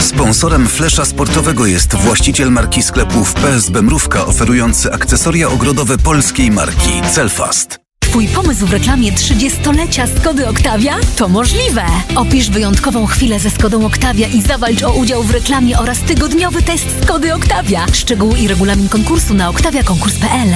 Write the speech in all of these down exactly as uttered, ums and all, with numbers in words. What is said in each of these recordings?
Sponsorem Flesza Sportowego jest właściciel marki sklepów P S B Mrówka, oferujący akcesoria ogrodowe polskiej marki Celfast. Twój pomysł w reklamie trzydziestolecia Skody Octavia? To możliwe! Opisz wyjątkową chwilę ze Skodą Octavia i zawalcz o udział w reklamie oraz tygodniowy test Skody Octavia. Szczegóły i regulamin konkursu na octavia konkurs kropka p l.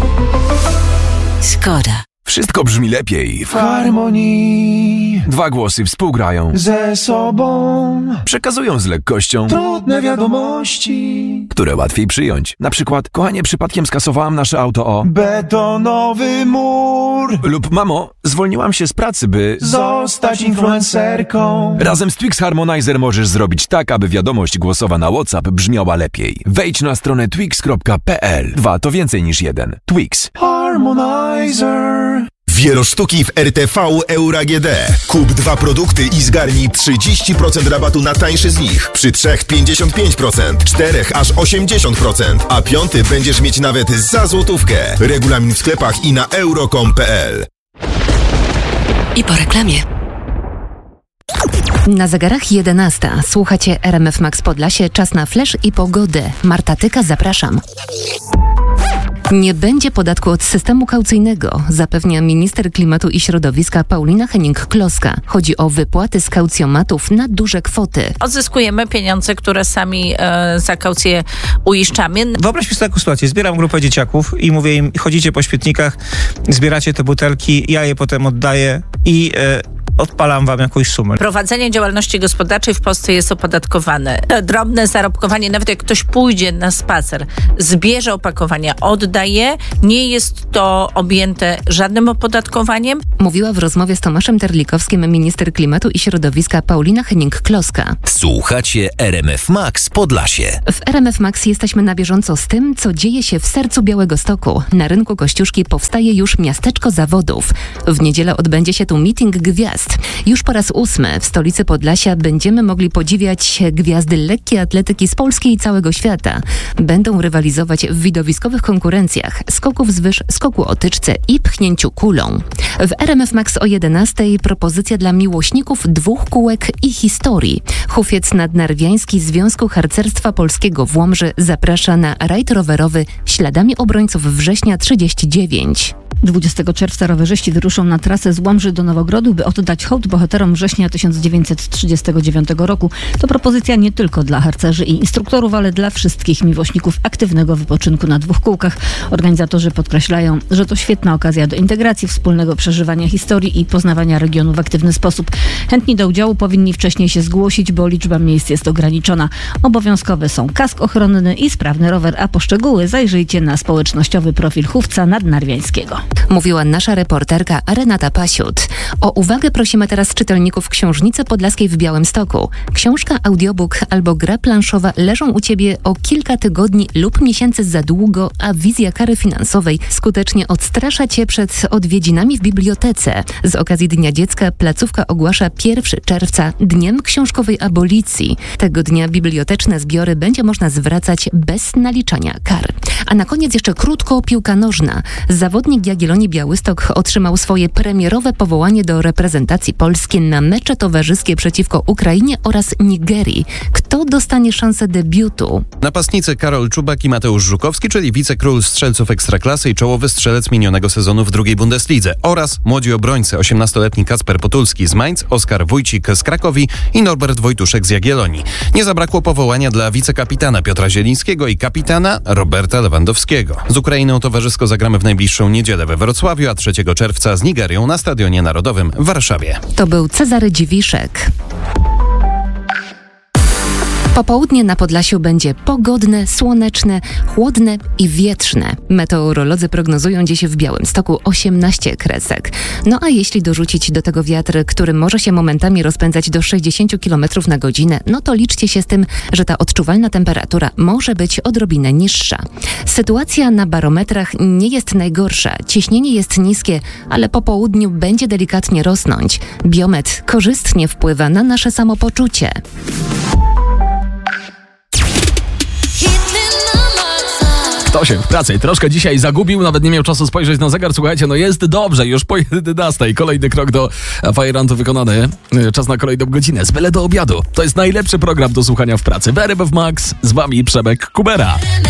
Skoda. Wszystko brzmi lepiej w harmonii. Dwa głosy współgrają ze sobą, przekazują z lekkością trudne wiadomości, które łatwiej przyjąć. Na przykład, kochanie, przypadkiem skasowałam nasze auto o betonowy mur. Lub mamo, zwolniłam się z pracy, by zostać influencerką. Razem z Twix Harmonizer możesz zrobić tak, aby wiadomość głosowa na WhatsApp brzmiała lepiej. Wejdź na stronę twix kropka p l. Dwa to więcej niż jeden. Twix Harmonizer. Wielosztuki w R T V Euro A G D. Kup dwa produkty i zgarnij trzydzieści procent rabatu na tańszy z nich. Przy trzech pięćdziesiąt pięć procent, czterech aż osiemdziesiąt procent, a piąty będziesz mieć nawet za złotówkę. Regulamin w sklepach i na euro kropka com kropka p l. I po reklamie. Na zegarach jedenasta. Słuchacie R M F Max Podlasie. Czas na flash i pogodę. Marta Tyka, zapraszam. Nie będzie podatku od systemu kaucyjnego, zapewnia minister klimatu i środowiska Paulina Henning-Kloska. Chodzi o wypłaty z kaucjomatów na duże kwoty. Odzyskujemy pieniądze, które sami e, za kaucję uiszczamy. Wyobraźmy sobie taką sytuację. Zbieram grupę dzieciaków i mówię im, chodzicie po śmietnikach, zbieracie te butelki, ja je potem oddaję i e, odpalam wam jakąś sumę. Prowadzenie działalności gospodarczej w Polsce jest opodatkowane. Drobne zarobkowanie, nawet jak ktoś pójdzie na spacer, zbierze opakowania, oddaje, nie jest to objęte żadnym opodatkowaniem. Mówiła w rozmowie z Tomaszem Terlikowskim minister klimatu i środowiska Paulina Henning-Kloska. Słuchacie R M F Max Podlasie. W R M F Max jesteśmy na bieżąco z tym, co dzieje się w sercu Białegostoku. Na rynku Kościuszki powstaje już miasteczko zawodów. W niedzielę odbędzie się tu meeting gwiazd. Już po raz ósmy w stolicy Podlasia będziemy mogli podziwiać gwiazdy lekkiej atletyki z Polski i całego świata. Będą rywalizować w widowiskowych konkurencjach skoków z wyż, skoku o tyczce i pchnięciu kulą. W R M F Max o jedenastej propozycja dla miłośników dwóch kółek i historii. Hufiec Nadnarwiański Związku Harcerstwa Polskiego w Łomży zaprasza na rajd rowerowy Śladami Obrońców Września trzydzieści dziewięć. dwudziestego czerwca rowerzyści wyruszą na trasę z Łomży do Nowogrodu, by oddać hołd bohaterom września tysiąc dziewięćset trzydziestego dziewiątego roku. To propozycja nie tylko dla harcerzy i instruktorów, ale dla wszystkich miłośników aktywnego wypoczynku na dwóch kółkach. Organizatorzy podkreślają, że to świetna okazja do integracji, wspólnego przeżywania historii i poznawania regionu w aktywny sposób. Chętni do udziału powinni wcześniej się zgłosić, bo liczba miejsc jest ograniczona. Obowiązkowe są kask ochronny i sprawny rower, a po szczegóły zajrzyjcie na społecznościowy profil Hufca Nadnarwiańskiego. Mówiła nasza reporterka Renata Pasiut. O uwagę prosimy teraz czytelników Książnicy Podlaskiej w Białymstoku. Książka, audiobook albo gra planszowa leżą u Ciebie o kilka tygodni lub miesięcy za długo, a wizja kary finansowej skutecznie odstrasza Cię przed odwiedzinami w bibliotece. Z okazji Dnia Dziecka placówka ogłasza pierwszego czerwca Dniem Książkowej Abolicji. Tego dnia biblioteczne zbiory będzie można zwracać bez naliczania kar. A na koniec jeszcze krótko piłka nożna. Zawodnik Jagiellonii Białystok otrzymał swoje premierowe powołanie do reprezentacji Polski na mecze towarzyskie przeciwko Ukrainie oraz Nigerii. Kto dostanie szansę debiutu? Napastnicy Karol Czubak i Mateusz Żukowski, czyli wicekról strzelców Ekstraklasy i czołowy strzelec minionego sezonu w drugiej Bundeslidze, oraz młodzi obrońcy osiemnastoletni Kacper Potulski z Mainz, Oskar Wójcik z Krakowi i Norbert Wojtuszek z Jagiellonii. Nie zabrakło powołania dla wicekapitana Piotra Zielińskiego i kapitana Roberta Lewandowskiego. Z Ukrainą towarzysko zagramy w najbliższą niedzielę we Wrocławiu, a trzeciego czerwca z Nigerią na Stadionie Narodowym w Warszawie. To był Cezary Dziwiszek. Popołudnie na Podlasiu będzie pogodne, słoneczne, chłodne i wietrzne. Meteorolodzy prognozują dziś w Białymstoku osiemnaście kresek. No a jeśli dorzucić do tego wiatr, który może się momentami rozpędzać do sześćdziesiąt kilometrów na godzinę, no to liczcie się z tym, że ta odczuwalna temperatura może być odrobinę niższa. Sytuacja na barometrach nie jest najgorsza. Ciśnienie jest niskie, ale po południu będzie delikatnie rosnąć. Biometr korzystnie wpływa na nasze samopoczucie. Stosiek w pracy. Troszkę dzisiaj zagubił, nawet nie miał czasu spojrzeć na zegar. Słuchajcie, no jest dobrze, już po jedenastej. Kolejny krok do Fajrantu wykonany. Czas na kolejną godzinę, z byle do obiadu. To jest najlepszy program do słuchania w pracy. W R M F Max, z wami Przemek Kubera.